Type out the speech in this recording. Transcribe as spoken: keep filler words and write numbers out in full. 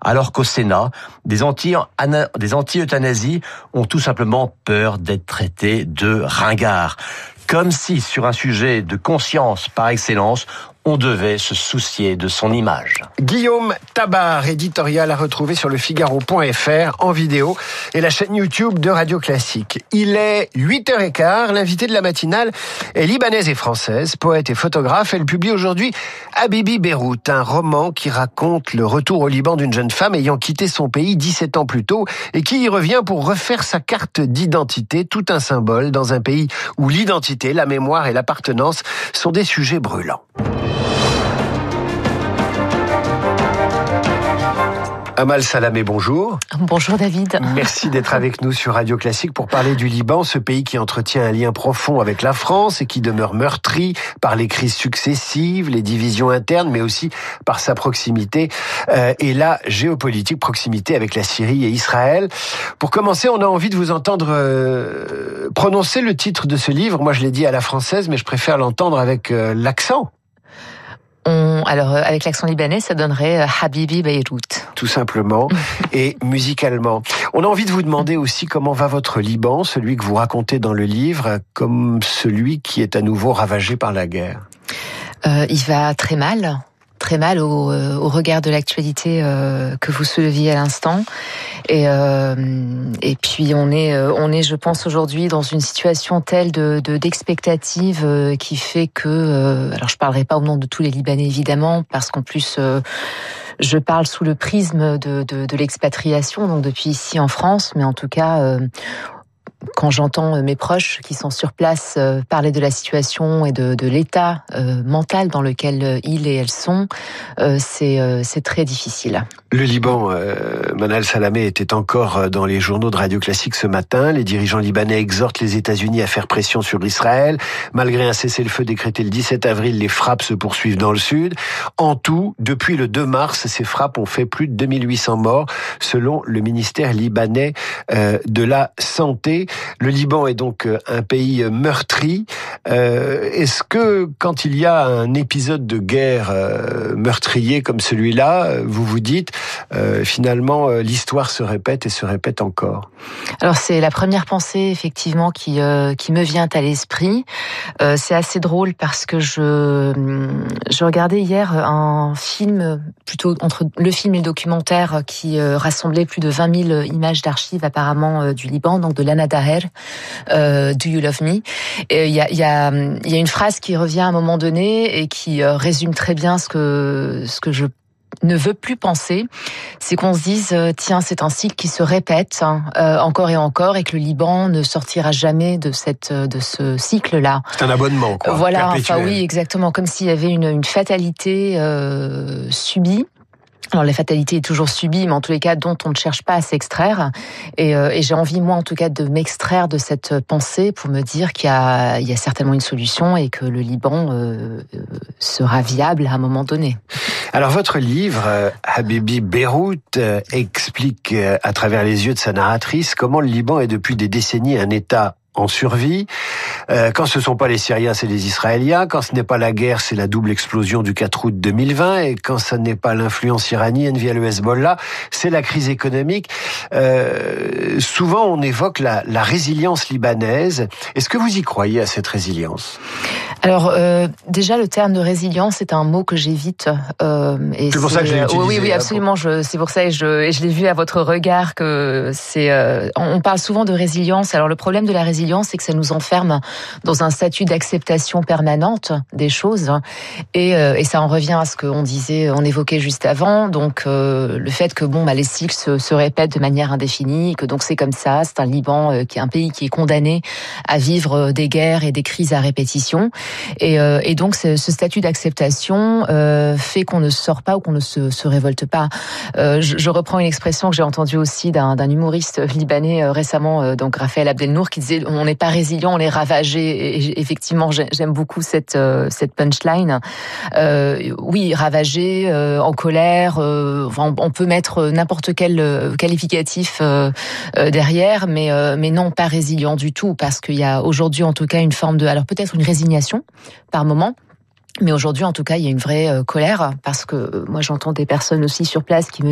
alors qu'au Sénat, des anti, des anti-euthanasies ont tout simplement peur d'être traités de ringards. Comme si, sur un sujet de conscience par excellence, on devait se soucier de son image. Guillaume Tabar, éditorial à retrouver sur le Figaro point F R en vidéo et la chaîne YouTube de Radio Classique. Il est huit heures quinze, l'invitée de la matinale est libanaise et française, poète et photographe. Elle publie aujourd'hui Habibi Beyrouth, un roman qui raconte le retour au Liban d'une jeune femme ayant quitté son pays dix-sept ans plus tôt et qui y revient pour refaire sa carte d'identité, tout un symbole dans un pays où l'identité, la mémoire et l'appartenance sont des sujets brûlants. Amal Salamé, bonjour. Bonjour David. Merci d'être avec nous sur Radio Classique pour parler du Liban, ce pays qui entretient un lien profond avec la France et qui demeure meurtri par les crises successives, les divisions internes, mais aussi par sa proximité euh, et la géopolitique, proximité avec la Syrie et Israël. Pour commencer, on a envie de vous entendre euh, prononcer le titre de ce livre. Moi, je l'ai dit à la française, mais je préfère l'entendre avec euh, l'accent. On, alors, avec l'accent libanais, ça donnerait Habibi Beyrouth. Tout simplement. Et musicalement. On a envie de vous demander aussi comment va votre Liban, celui que vous racontez dans le livre, comme celui qui est à nouveau ravagé par la guerre. Euh, il va très mal. Très mal au, au regard de l'actualité euh, que vous souleviez à l'instant. Et, euh, et puis on est, on est, je pense aujourd'hui dans une situation telle de, de d'expectative euh, qui fait que, euh, alors je parlerai pas au nom de tous les Libanais évidemment, parce qu'en plus euh, je parle sous le prisme de, de, de l'expatriation, donc depuis ici en France, mais en tout cas. Euh, Quand j'entends mes proches qui sont sur place euh, parler de la situation et de, de l'état euh, mental dans lequel ils et elles sont, euh, c'est, euh, c'est très difficile. Le Liban, euh, Manal Salamé était encore dans les journaux de Radio Classique ce matin. Les dirigeants libanais exhortent les États-Unis à faire pression sur Israël. Malgré un cessez-le-feu décrété le dix-sept avril, les frappes se poursuivent dans le sud. En tout, depuis le deux mars, ces frappes ont fait plus de deux mille huit cents morts, selon le ministère libanais euh, de la Santé. Le Liban est donc un pays meurtri. Euh, est-ce que quand il y a un épisode de guerre euh, meurtrier comme celui-là, vous vous dites euh, finalement euh, l'histoire se répète et se répète encore? Alors c'est la première pensée effectivement qui euh, qui me vient à l'esprit. Euh, c'est assez drôle parce que je je regardais hier un film, plutôt entre le film et le documentaire, qui euh, rassemblait plus de vingt mille images d'archives apparemment euh, du Liban, donc de Lana Daher. Euh, Do You Love Me? Et il y a, il y a, il y a une phrase qui revient à un moment donné et qui euh, résume très bien ce que, ce que je ne veux plus penser, c'est qu'on se dise euh, tiens, c'est un cycle qui se répète hein, euh, encore et encore, et que le Liban ne sortira jamais de cette de ce cycle-là. C'est un abonnement, quoi. Voilà, perpétuel. Enfin oui, exactement, comme s'il y avait une, une fatalité euh, subie. Alors la fatalité est toujours subie, mais en tous les cas dont on ne cherche pas à s'extraire. Et, euh, et j'ai envie, moi en tout cas, de m'extraire de cette pensée pour me dire qu'il y a, il y a certainement une solution et que le Liban euh, sera viable à un moment donné. Alors votre livre, euh, Habibi Beyrouth, euh, explique euh, à travers les yeux de sa narratrice comment le Liban est depuis des décennies un État en survie. Euh, quand ce sont pas les Syriens, c'est les Israéliens. Quand ce n'est pas la guerre, c'est la double explosion du quatre août deux mille vingt. Et quand ce n'est pas l'influence iranienne via le Hezbollah, c'est la crise économique. Euh, souvent, on évoque la, la résilience libanaise. Est-ce que vous y croyez à cette résilience ? Alors euh, déjà le terme de résilience est un mot que j'évite. Euh, et c'est pour c'est, ça que je l'ai utilisé. Oui, oui, absolument. Je, c'est pour ça et je, et je l'ai vu à votre regard que c'est. Euh, on parle souvent de résilience. Alors le problème de la résilience, c'est que ça nous enferme dans un statut d'acceptation permanente des choses, et, euh, et ça en revient à ce qu'on disait, on évoquait juste avant. Donc euh, le fait que bon, bah, les cycles se, se répètent de manière indéfinie, que donc c'est comme ça. C'est un Liban euh, qui est un pays qui est condamné à vivre des guerres et des crises à répétition. Et, euh, et donc ce, ce statut d'acceptation euh, fait qu'on ne sort pas ou qu'on ne se, se révolte pas. Euh, je, je reprends une expression que j'ai entendue aussi d'un, d'un humoriste libanais euh, récemment, euh, donc Raphaël Abdelnour, qui disait on n'est pas résilient, on est ravagé. Et, et effectivement, j'aime beaucoup cette euh, cette punchline. Euh, oui, ravagé, euh, en colère. Euh, on, on peut mettre n'importe quel euh, qualificatif euh, euh, derrière, mais euh, mais non, pas résilient du tout, parce qu'il y a aujourd'hui en tout cas une forme de, alors peut-être une résignation par moment, mais aujourd'hui en tout cas il y a une vraie euh, colère, parce que euh, moi j'entends des personnes aussi sur place qui me